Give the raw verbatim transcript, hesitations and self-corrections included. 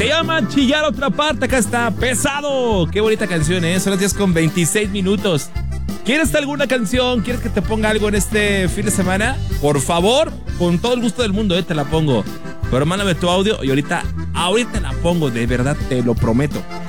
Se llama Chillar Otra Parte. Acá está, Pesado. Qué bonita canción, ¿eh? Son las diez con veintiséis minutos. ¿Quieres alguna canción? ¿Quieres que te ponga algo en este fin de semana? Por favor, con todo el gusto del mundo, ¿eh? Te la pongo. Pero mándame tu audio y ahorita, ahorita la pongo, de verdad, te lo prometo.